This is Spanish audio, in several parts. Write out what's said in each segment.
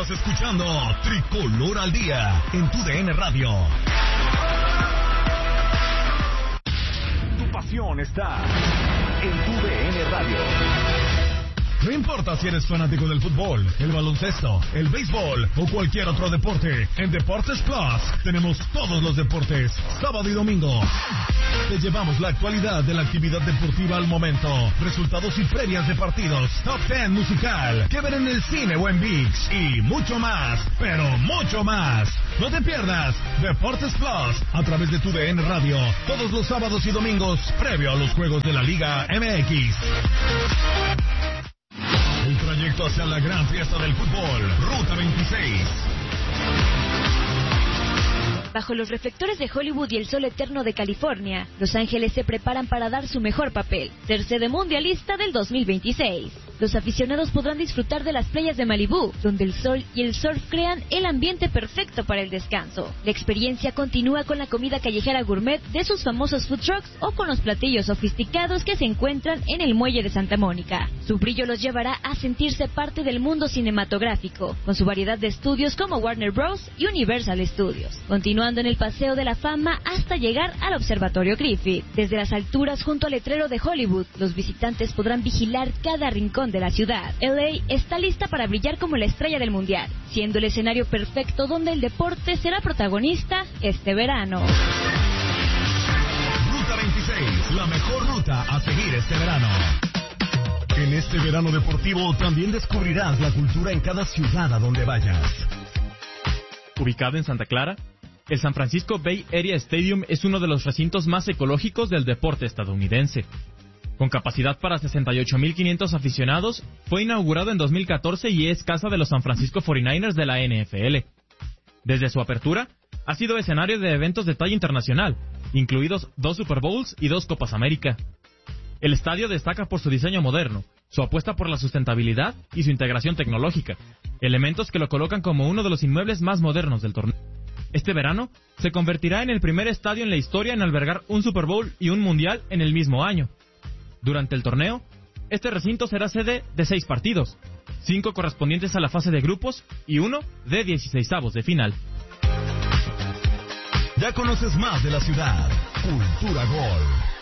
Estás escuchando Tricolor al Día en tu DN Radio. Tu pasión está en tu DN Radio. No importa si eres fanático del fútbol, el baloncesto, el béisbol o cualquier otro deporte, en Deportes Plus tenemos todos los deportes, sábado y domingo. Te llevamos la actualidad de la actividad deportiva al momento, resultados y previas de partidos, top 10 musical, que ver en el cine o en ViX y mucho más, pero mucho más. No te pierdas Deportes Plus a través de tu DN Radio, todos los sábados y domingos previo a los juegos de la Liga MX. El trayecto hacia la gran fiesta del fútbol, Ruta 26. Bajo los reflectores de Hollywood y el sol eterno de California, Los Ángeles se preparan para dar su mejor papel, ser sede mundialista del 2026. Los aficionados podrán disfrutar de las playas de Malibú, donde el sol y el surf crean el ambiente perfecto para el descanso. La experiencia continúa con la comida callejera gourmet de sus famosos food trucks o con los platillos sofisticados que se encuentran en el muelle de Santa Mónica. Su brillo los llevará a sentirse parte del mundo cinematográfico, con su variedad de estudios como Warner Bros. Y Universal Studios. Continuando en el Paseo de la Fama hasta llegar al Observatorio Griffith. Desde las alturas junto al letrero de Hollywood, los visitantes podrán vigilar cada rincón de la ciudad. LA está lista para brillar como la estrella del mundial, siendo el escenario perfecto donde el deporte será protagonista este verano. Ruta 26, la mejor ruta a seguir este verano. En este verano deportivo también descubrirás la cultura en cada ciudad a donde vayas. Ubicado en Santa Clara, el San Francisco Bay Area Stadium es uno de los recintos más ecológicos del deporte estadounidense. Con capacidad para 68.500 aficionados, fue inaugurado en 2014 y es casa de los San Francisco 49ers de la NFL. Desde su apertura, ha sido escenario de eventos de talla internacional, incluidos 2 Super Bowls y 2 Copas América. El estadio destaca por su diseño moderno, su apuesta por la sustentabilidad y su integración tecnológica, elementos que lo colocan como uno de los inmuebles más modernos del torneo. Este verano se convertirá en el primer estadio en la historia en albergar un Super Bowl y un Mundial en el mismo año. Durante el torneo, este recinto será sede de 6 partidos, 5 correspondientes a la fase de grupos y 1 de 16avos de final. Ya conoces más de la ciudad. Cultura Gol.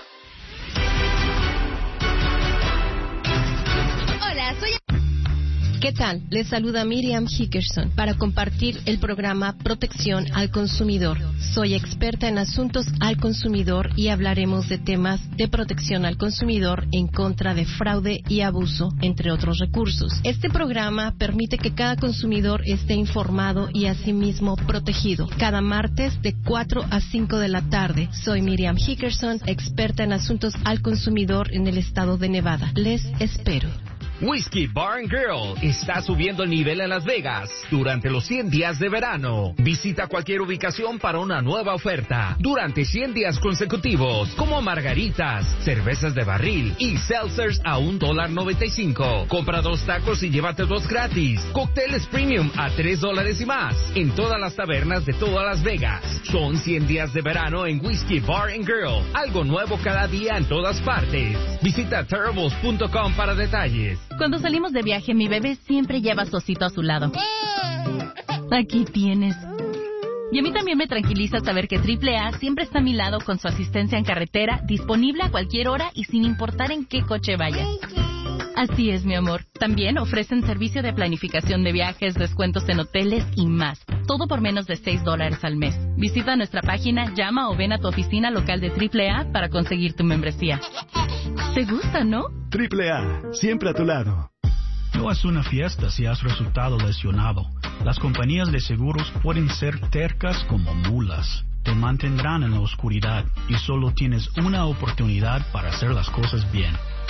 Hola, soy... ¿Qué tal? Les saluda Miriam Hickerson para compartir el programa Protección al Consumidor. Soy experta en asuntos al consumidor y hablaremos de temas de protección al consumidor en contra de fraude y abuso, entre otros recursos. Este programa permite que cada consumidor esté informado y asimismo protegido. Cada martes de 4 a 5 de la tarde. Soy Miriam Hickerson, experta en asuntos al consumidor en el estado de Nevada. Les espero. Whiskey Bar & Grill está subiendo el nivel en Las Vegas durante los 100 días de verano. Visita cualquier ubicación para una nueva oferta durante 100 días consecutivos, como margaritas, cervezas de barril y seltzers a $1.95. Compra 2 tacos y llévate 2 gratis. Cócteles premium a $3 y más en todas las tabernas de toda Las Vegas. Son 100 días de verano en Whiskey Bar & Grill. Algo nuevo cada día en todas partes. Visita terribles.com para detalles. Cuando salimos de viaje, mi bebé siempre lleva su osito a su lado. Aquí tienes. Y a mí también me tranquiliza saber que AAA siempre está a mi lado con su asistencia en carretera, disponible a cualquier hora y sin importar en qué coche vayas. Así es, mi amor. También ofrecen servicio de planificación de viajes, descuentos en hoteles y más. Todo por menos de $6 al mes. Visita nuestra página, llama o ven a tu oficina local de AAA para conseguir tu membresía. ¿Te gusta, no? AAA, siempre a tu lado. No es una fiesta si has resultado lesionado. Las compañías de seguros pueden ser tercas como mulas. Te mantendrán en la oscuridad y solo tienes una oportunidad para hacer las cosas bien.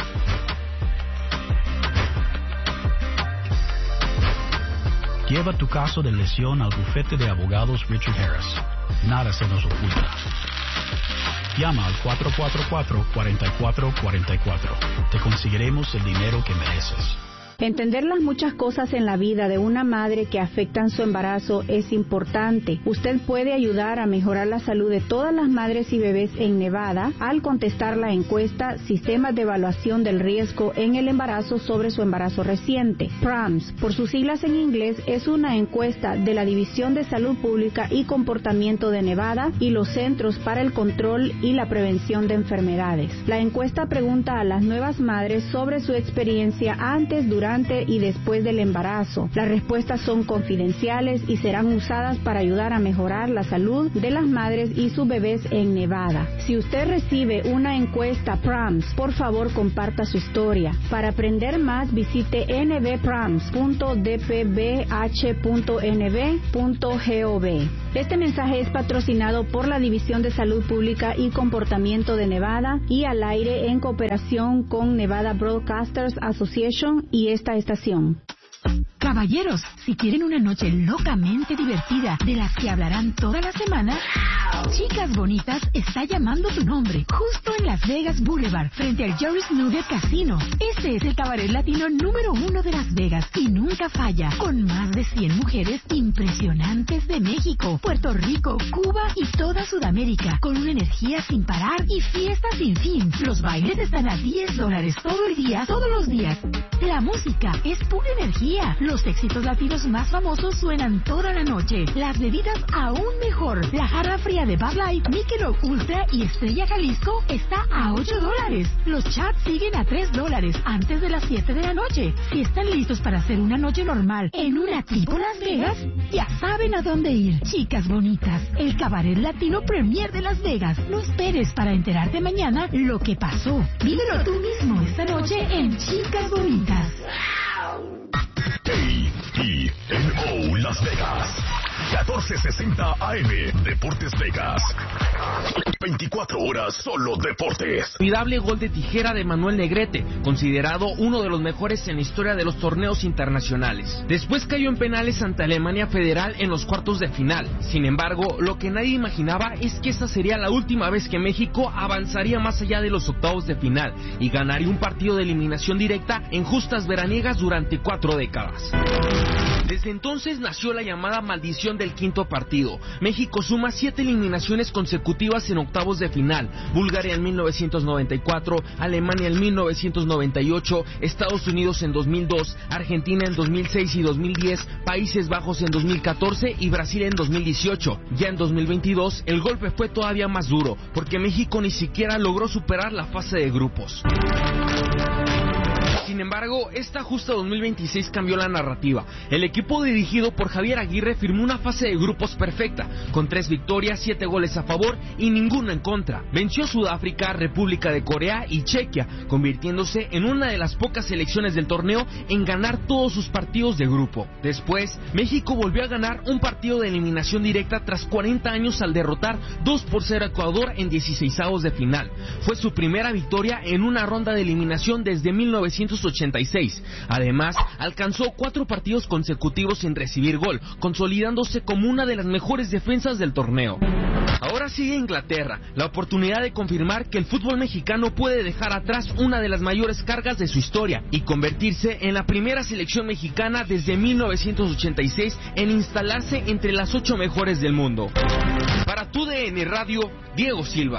Lleva tu caso de lesión al bufete de abogados Richard Harris. Nada se nos oculta. Llama al 444-4444. Te conseguiremos el dinero que mereces. Entender las muchas cosas en la vida de una madre que afectan su embarazo es importante. Usted puede ayudar a mejorar la salud de todas las madres y bebés en Nevada al contestar la encuesta Sistemas de Evaluación del Riesgo en el Embarazo sobre su embarazo reciente. PRAMS, por sus siglas en inglés, es una encuesta de la División de Salud Pública y Comportamiento de Nevada y los Centros para el Control y la Prevención de Enfermedades. La encuesta pregunta a las nuevas madres sobre su experiencia antes, durante y después del embarazo. Las respuestas son confidenciales y serán usadas para ayudar a mejorar la salud de las madres y sus bebés en Nevada. Si usted recibe una encuesta PRAMS, por favor comparta su historia. Para aprender más, visite nbprams.dpbh.nb.gov. Este mensaje es patrocinado por la División de Salud Pública y Comportamiento de Nevada y al aire en cooperación con Nevada Broadcasters Association y esta estación. Caballeros, si quieren una noche locamente divertida de las que hablarán toda la semana, Chicas Bonitas está llamando tu nombre, justo en Las Vegas Boulevard, frente al Jerry's Nugget Casino. Este es el cabaret latino número 1 de Las Vegas y nunca falla, con más de 100 mujeres impresionantes de México, Puerto Rico, Cuba y toda Sudamérica, con una energía sin parar y fiestas sin fin. Los bailes están a $10 todo el día, todos los días. La música es pura energía. Los éxitos latinos más famosos suenan toda la noche. Las bebidas aún mejor. La jarra fría de Bud Light, Michelob Ultra y Estrella Jalisco está a $8. Los chats siguen a $3 antes de las 7 de la noche. Si están listos para hacer una noche normal en una tipo Las Vegas, ya saben a dónde ir. Chicas Bonitas, el cabaret latino premier de Las Vegas. No esperes para enterarte mañana lo que pasó. Vívelo tú mismo esta noche en Chicas Bonitas. KENO Las Vegas, 1460 AM, Deportes Vegas. 24 horas solo deportes. Inolvidable gol de tijera de Manuel Negrete, considerado uno de los mejores en la historia de los torneos internacionales. Después cayó en penales ante Alemania Federal en los cuartos de final. Sin embargo, lo que nadie imaginaba es que esa sería la última vez que México avanzaría más allá de los octavos de final y ganaría un partido de eliminación directa en justas veraniegas durante 4 décadas. Desde entonces nació la llamada maldición del quinto partido. México suma 7 eliminaciones consecutivas en octavos de final. Bulgaria en 1994, Alemania en 1998, Estados Unidos en 2002, Argentina en 2006 y 2010, Países Bajos en 2014 y Brasil en 2018. Ya en 2022 el golpe fue todavía más duro, porque México ni siquiera logró superar la fase de grupos. Sin embargo, esta justa 2026 cambió la narrativa. El equipo dirigido por Javier Aguirre firmó una fase de grupos perfecta, con 3 victorias, 7 goles a favor y ninguno en contra. Venció a Sudáfrica, República de Corea y Chequia, convirtiéndose en una de las pocas selecciones del torneo en ganar todos sus partidos de grupo. Después, México volvió a ganar un partido de eliminación directa tras 40 años al derrotar 2-0 a Ecuador en 16avos de final. Fue su primera victoria en una ronda de eliminación desde 1986. Además, alcanzó 4 partidos consecutivos sin recibir gol, consolidándose como una de las mejores defensas del torneo. Ahora sigue Inglaterra, la oportunidad de confirmar que el fútbol mexicano puede dejar atrás una de las mayores cargas de su historia y convertirse en la primera selección mexicana desde 1986 en instalarse entre las 8 mejores del mundo. Para TUDN Radio, Diego Silva.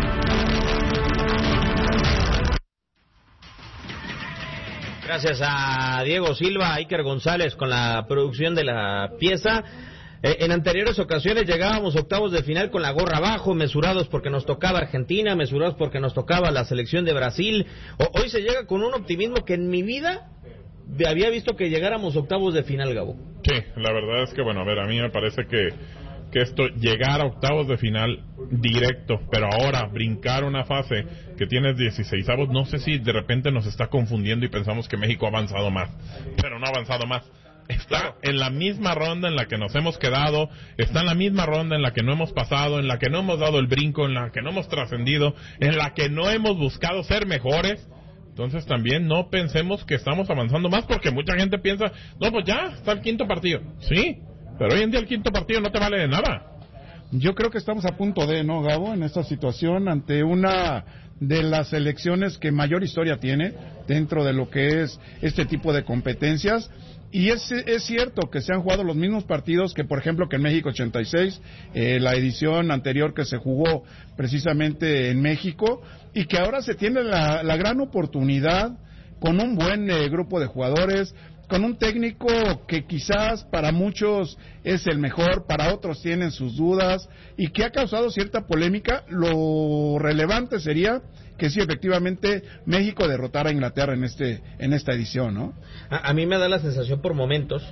Gracias a Diego Silva, Iker González con la producción de la pieza. En anteriores ocasiones llegábamos a octavos de final con la gorra abajo, mesurados porque nos tocaba Argentina, mesurados porque nos tocaba la selección de Brasil. Hoy se llega con un optimismo que en mi vida había visto que llegáramos a octavos de final, Gabo. Sí, la verdad es que, bueno, a ver, a mí me parece que esto, llegar a octavos de final directo, pero ahora brincar una fase que tienes 16avos, no sé si de repente nos está confundiendo y pensamos que México ha avanzado más, pero no ha avanzado más. Está en la misma ronda en la que nos hemos quedado, está en la misma ronda en la que no hemos pasado, en la que no hemos dado el brinco, en la que no hemos trascendido, en la que no hemos buscado ser mejores. Entonces también no pensemos que estamos avanzando más, porque mucha gente piensa, no, pues ya está el quinto partido. Sí, pero hoy en día el quinto partido no te vale de nada, Yo creo que estamos a punto de, ¿no, Gabo? En esta situación, ante una de las selecciones que mayor historia tiene dentro de lo que es este tipo de competencias. Y es cierto que se han jugado los mismos partidos que, por ejemplo, que en México 86, la edición anterior que se jugó precisamente en México, y que ahora se tiene la gran oportunidad con un buen grupo de jugadores, con un técnico que quizás para muchos es el mejor, para otros tienen sus dudas, y que ha causado cierta polémica. Lo relevante sería que sí, efectivamente, México derrotara a Inglaterra en esta edición, ¿no? A mí me da la sensación por momentos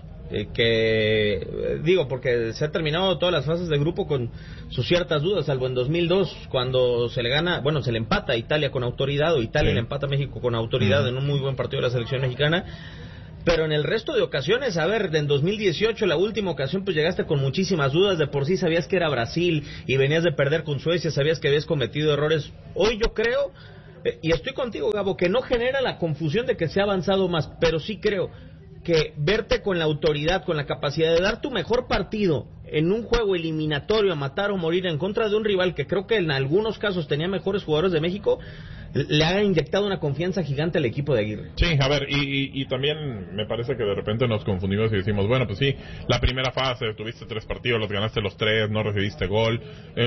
porque se han terminado todas las fases de grupo con sus ciertas dudas, salvo en 2002, cuando se le empata a Italia con autoridad, o Italia le empata a México con autoridad en un muy buen partido de la selección mexicana. Pero en el resto de ocasiones, en 2018, la última ocasión, pues llegaste con muchísimas dudas. De por sí sabías que era Brasil y venías de perder con Suecia, sabías que habías cometido errores. Hoy yo creo, y estoy contigo, Gabo, que no genera la confusión de que se ha avanzado más, pero sí creo que verte con la autoridad, con la capacidad de dar tu mejor partido en un juego eliminatorio, a matar o morir en contra de un rival que creo que en algunos casos tenía mejores jugadores de México, le ha inyectado una confianza gigante al equipo de Aguirre. Sí, a ver, y también me parece que de repente nos confundimos y decimos, bueno, pues sí, la primera fase, tuviste 3 partidos, los ganaste los 3, no recibiste gol,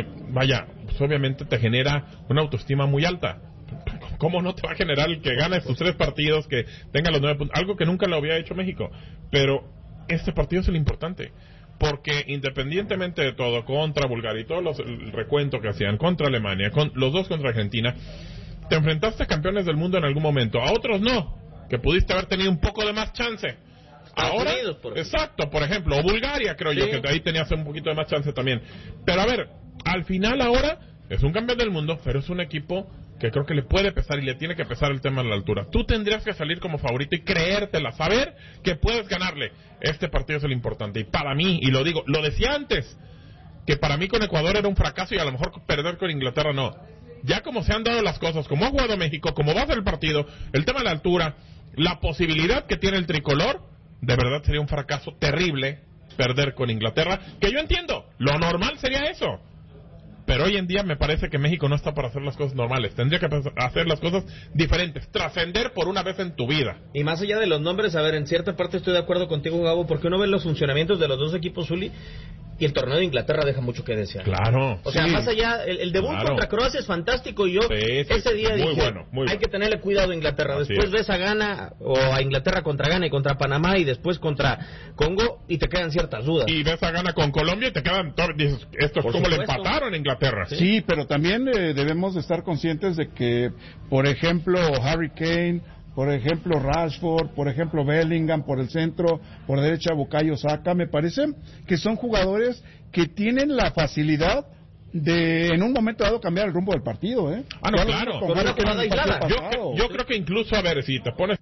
pues obviamente te genera una autoestima muy alta. ¿Cómo no te va a generar el que gane tus 3 partidos, que tenga los 9 puntos? Algo que nunca lo había hecho México. Pero este partido es el importante, porque independientemente de todo, contra Bulgaria y todo el recuento que hacían, contra Alemania, los 2 contra Argentina, te enfrentaste a campeones del mundo en algún momento, a otros no, que pudiste haber tenido un poco de más chance. Ahora, exacto, por ejemplo, o Bulgaria, creo yo, que ahí tenías un poquito de más chance también. Pero a ver, al final ahora es un campeón del mundo, pero es un equipo que creo que le puede pesar y le tiene que pesar el tema de la altura. Tú tendrías que salir como favorito y creértela, saber que puedes ganarle. Este partido es el importante. Y para mí, y lo digo, lo decía antes, que para mí con Ecuador era un fracaso y a lo mejor perder con Inglaterra no. Ya como se han dado las cosas, como ha jugado México, como va a ser el partido, el tema de la altura, la posibilidad que tiene el tricolor, de verdad sería un fracaso terrible perder con Inglaterra, que yo entiendo, lo normal sería eso. Pero hoy en día me parece que México no está para hacer las cosas normales. Tendría que hacer las cosas diferentes, trascender por una vez en tu vida. Y más allá de los nombres, en cierta parte estoy de acuerdo contigo, Gabo, porque uno ve los funcionamientos de los dos equipos, Zuli, y el torneo de Inglaterra deja mucho que desear. Claro. O sea, más allá, el debut contra Croacia es fantástico, y yo ese día dije, hay que tenerle cuidado a Inglaterra. Después ves a Ghana, o a Inglaterra contra Ghana y contra Panamá, y después contra Congo, y te quedan ciertas dudas. Y ves a Ghana con Colombia y te quedan, dices, esto es como le empataron a Inglaterra. Sí, pero también debemos de estar conscientes de que, por ejemplo, Harry Kane, por ejemplo Rashford, por ejemplo Bellingham por el centro, por derecha Bukayo Saka, me parece que son jugadores que tienen la facilidad de en un momento dado cambiar el rumbo del partido, Ah, no, claro. Yo creo que incluso, a ver, si te pones